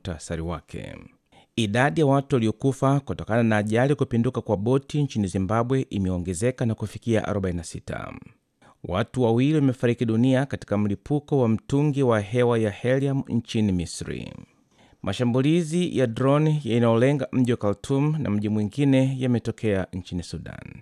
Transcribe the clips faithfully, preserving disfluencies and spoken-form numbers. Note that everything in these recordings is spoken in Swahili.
muhtasari wake. Idadi ya watu waliokufa kutokana na ajali kupinduka kwa boti nchini Zimbabwe imeongezeka na kufikia arobaini na sita. Watu wawili wamefariki dunia katika mlipuko wa mtungi wa hewa ya helium nchini Misri. Mashambulizi ya drone yanayolenga mji wa Khartoum na mji mwingine yametokea nchini Sudan.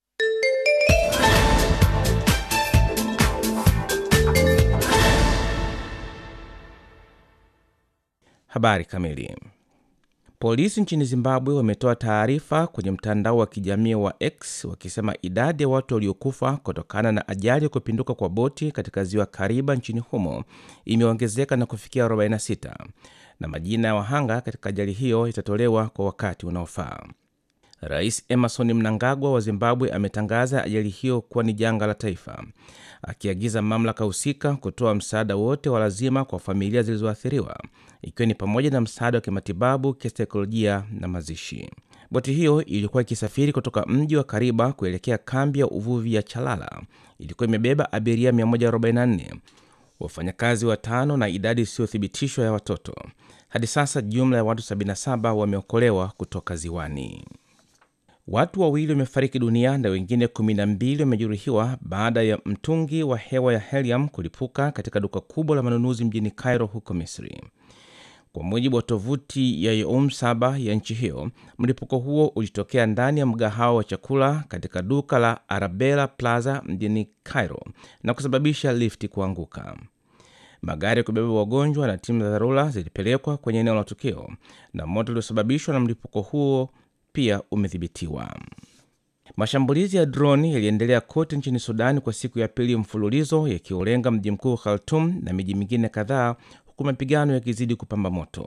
Habari kamili. Polisi nchini Zimbabwe wametoa taarifa kwenye mtandao wa kijamii wa X wakisema idadi ya watu waliokufa kutokana na ajali ya kupinduka kwa boti katika ziwa Kariba nchini humo imeongezeka na kufikia arobaini na sita, na majina ya wahanga katika ajali hiyo itatolewa kwa wakati unaofaa. Rais Emmerson Mnangagwa wa Zimbabwe ametangaza ajali hiyo kuwa ni janga la taifa, akiagiza mamlaka husika kutoa msaada wote wa lazima kwa familia zilizoathiriwa, ikiwa ni pamoja na msaada wa kimatibabu, kisaikolojia na mazishi. Boti hiyo ilikuwa ikisafiri kutoka mji wa Kariba kuelekea kambi ya uvuvi ya Chalala. Ilikuwa imebeba abiria mia moja arobaini na nne, wafanyakazi watano na idadi isiyothibitishwa ya watoto. Hadi sasa jumla ya watu sabini na saba wameokolewa kutoka ziwani. Watu wawili wamefariki dunia na wengine kumi na mbili wamejeruhiwa baada ya mtungi wa hewa ya helium kulipuka katika duka kubwa la manunuzi mjini Cairo huko Misri. Kwa mujibu wa tovuti ya Youm Saba ya nchi hiyo, mlipuko huo ulitokea ndani ya mgahawa wa chakula katika duka la Arabella Plaza mjini Cairo na kusababisha lifti kuanguka. Magari ya kubeba wagonjwa na timu za dharura zilipelekwa kwenye eneo la tukio, na moto uliosababishwa na mlipuko huo pia umedhibitiwa. Mashambulizi ya droni yaliendelea kote nchini Sudan kwa siku ya pili mfululizo, yakiolenga mji mkuu Khartoum na miji mingine kadhaa, huku mapigano yakizidi kupamba moto.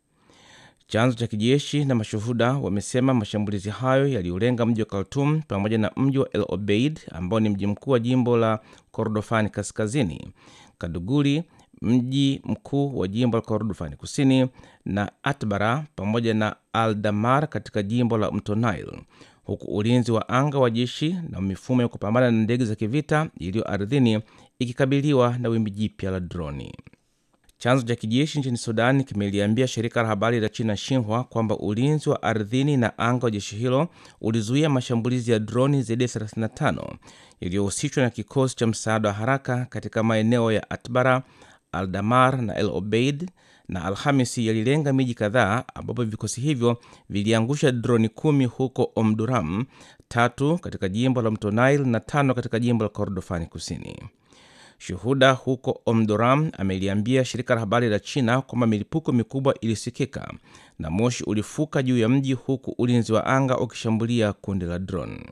Chanzo cha kijeshi na mashuhuda wamesema mashambulizi hayo yaliolenga mji wa Khartoum pamoja na mji wa El Obeid ambao ni mji mkuu wa jimbo la Kordofani Kaskazini, Kaduguri mji mkuu wa jimbo la Kordofani Kusini, na Atbara pamoja na Al-Damar katika jimbo la Mto Nile, huku ulinzi wa anga wa jeshi na mifumo ya kupambana na ndege za kivita iliyo ardhini ikikabiliwa na wimbi jipya la droni. Chanzo cha kijeshi nchini Sudan kimeliambia shirika la habari la China Xinhua kwamba ulinzi wa ardhini na anga wa jeshi hilo ulizuia mashambulizi ya droni zaidi ya thelathini na tano yaliyohusishwa na kikosi cha msaada wa haraka katika maeneo ya Atbara, Al-Damar na El Obeid, na Alhamisi yalilenga miji kadhaa ambapo vikosi hivyo viliangusha droni kumi huko Omduram, tatu katika jimbo la Mto Nile na tano katika jimbo la Kordofani Kusini. Shuhuda huko Omduram ameliambia shirika la habari la China kwamba milipuko mikubwa ilisikika na moshi ulifuka juu ya mji, huku ulinzi wa anga ukishambulia kundi la drone.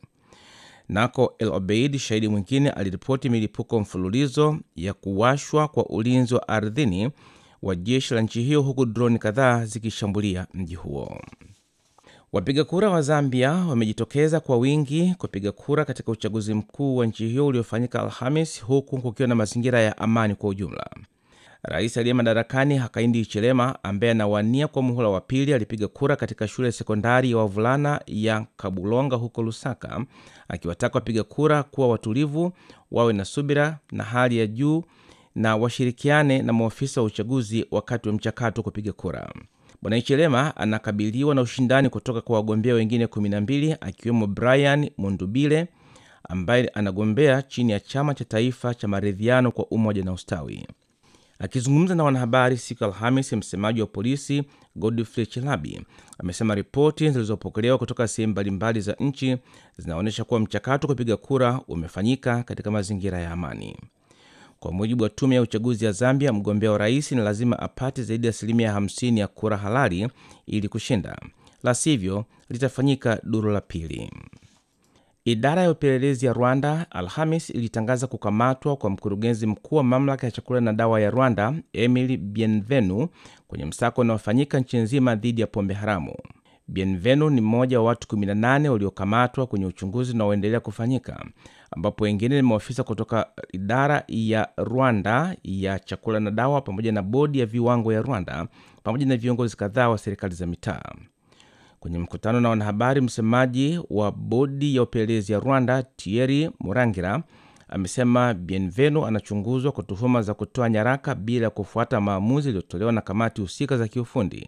Nako El Obeid, shahidi mwingine, aliripoti milipuko mfululizo ya kuwashwa kwa ulinzi wa ardhini wa jeshi la nchi hiyo, huku droni kadhaa zikishambulia mji huo. Wapiga kura wa Zambia wamejitokeza kwa wingi kupiga kura katika uchaguzi mkuu wa nchi hiyo uliofanyika Alhamis, huku kukiwa na mazingira ya amani kwa ujumla. Rais aliye madarakani Hakainde Hichilema, ambaye anawania kwa muhula wa pili, alipiga kura katika shule ya sekondari ya wavulana ya Kabulonga huko Lusaka, akiwataka wapiga kura kuwa watulivu, wawe na subira na hali ya juu na washirikiane na maafisa wa uchaguzi wakati wa mchakato kupiga kura. Bwana Hichilema anakabiliwa na ushindani kutoka kwa wagombea wengine kumi na mbili, akiwemo Brian Mundubile ambaye anagombea chini ya chama cha taifa cha maridhiano kwa umoja na ustawi. Akizungumza na wanahabari siku Alhamisi, msemaji wa polisi Godfrey Chilabi amesema ripoti zilizopokelewa kutoka sehemu mbalimbali za nchi zinaonyesha kuwa mchakato kupiga kura umefanyika katika mazingira ya amani. Kwa mujibu wa tume ya uchaguzi ya Zambia, mgombea wa rais ni lazima apate zaidi ya asilimia hamsini ya kura halali ili kushinda, la sivyo litafanyika duru la pili. Idara ya upelelezi ya Rwanda Alhamis ilitangaza kukamatwa kwa mkurugenzi mkuu wa mamlaka ya chakula na dawa ya Rwanda, Emily Bienvenu, kwenye msako unaofanyika nchi nzima dhidi ya pombe haramu. Bienvenu ni mmoja wa watu kumi na nane waliokamatwa kwenye uchunguzi unaoendelea kufanyika, ambapo wengine ni maafisa kutoka idara ya Rwanda ya chakula na dawa pamoja na bodi ya viwango ya Rwanda pamoja na viongozi kadhaa wa serikali za mitaa. Kwenye mkutano na wanahabari, msemaji wa bodi ya upelelezi ya Rwanda, Thierry Murangira, amesema Bienvenu anachunguzwa kwa tuhuma za kutoa nyaraka bila kufuata maamuzi yaliyotolewa na kamati husika za kiufundi,